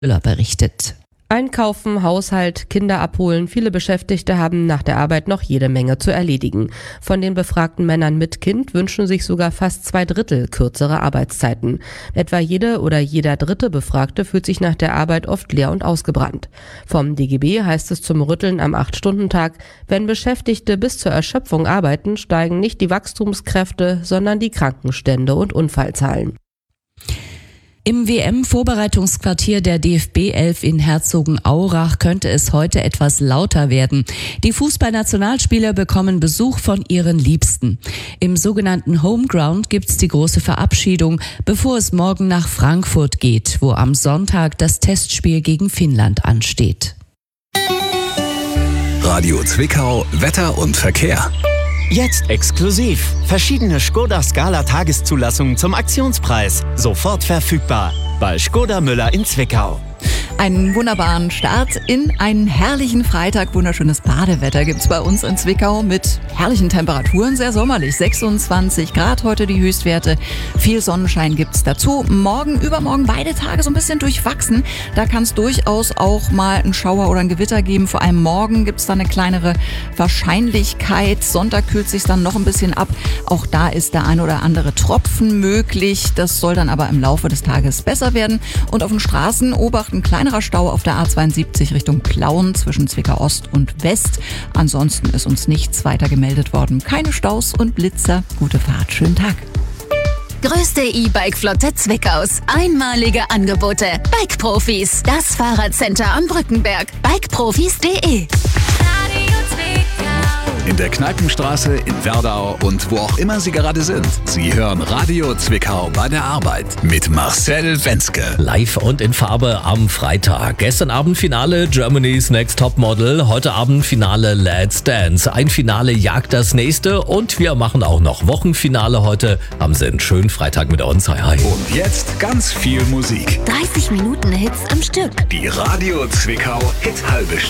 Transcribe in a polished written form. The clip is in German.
Müller berichtet. Einkaufen, Haushalt, Kinder abholen. Viele Beschäftigte haben nach der Arbeit noch jede Menge zu erledigen. Von den befragten Männern mit Kind wünschen sich sogar fast 2/3 kürzere Arbeitszeiten. Etwa jede oder jeder dritte Befragte fühlt sich nach der Arbeit oft leer und ausgebrannt. Vom DGB heißt es zum Rütteln am 8-Stunden-Tag, wenn Beschäftigte bis zur Erschöpfung arbeiten, steigen nicht die Wachstumskräfte, sondern die Krankenstände und Unfallzahlen. Im WM-Vorbereitungsquartier der DFB 11 in Herzogenaurach könnte es heute etwas lauter werden. Die Fußballnationalspieler bekommen Besuch von ihren Liebsten. Im sogenannten Homeground gibt's die große Verabschiedung, bevor es morgen nach Frankfurt geht, wo am Sonntag das Testspiel gegen Finnland ansteht. Radio Zwickau, Wetter und Verkehr. Jetzt exklusiv. Verschiedene Škoda Scala Tageszulassungen zum Aktionspreis. Sofort verfügbar. Bei Škoda Müller in Zwickau. Einen wunderbaren Start in einen herrlichen Freitag. Wunderschönes Badewetter gibt's bei uns in Zwickau mit herrlichen Temperaturen. Sehr sommerlich. 26 Grad heute die Höchstwerte. Viel Sonnenschein gibt's dazu. Morgen, übermorgen beide Tage so ein bisschen durchwachsen. Da kann es durchaus auch mal einen Schauer oder ein Gewitter geben. Vor allem morgen gibt's da eine kleinere Wahrscheinlichkeit. Sonntag kühlt sich dann noch ein bisschen ab. Auch da ist der ein oder andere Tropfen möglich. Das soll dann aber im Laufe des Tages besser werden. Und auf den Straßen Obacht, ein kleinerer Stau auf der A72 Richtung Plauen zwischen Zwickau Ost und West. Ansonsten ist uns nichts weiter gemeldet worden. Keine Staus und Blitzer. Gute Fahrt, schönen Tag. Größte E-Bike-Flotte Zwickaus. Einmalige Angebote. Bike-Profis. Das Fahrradcenter am Brückenberg. Bikeprofis.de. In der Kneipenstraße, in Werdau und wo auch immer Sie gerade sind. Sie hören Radio Zwickau bei der Arbeit mit Marcel Wenzke. Live und in Farbe am Freitag. Gestern Abend Finale Germany's Next Topmodel. Heute Abend Finale Let's Dance. Ein Finale jagt das nächste und wir machen auch noch Wochenfinale heute. Haben Sie einen schönen Freitag mit uns. Hi, hi. Und jetzt ganz viel Musik. 30 Minuten Hits am Stück. Die Radio Zwickau Hit-Halbe Stunde.